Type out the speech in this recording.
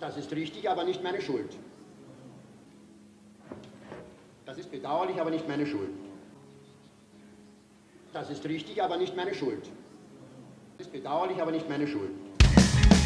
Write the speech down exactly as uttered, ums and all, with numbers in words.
Das ist richtig, aber nicht meine Schuld. Das ist bedauerlich, aber nicht meine Schuld. Das ist richtig, aber nicht meine Schuld. Das ist bedauerlich, aber nicht meine Schuld.